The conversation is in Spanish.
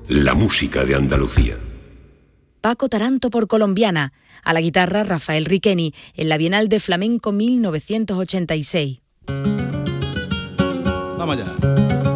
la música de Andalucía. Paco Taranto por Colombiana, a la guitarra Rafael Riqueni, en la Bienal de Flamenco 1986. Vamos allá.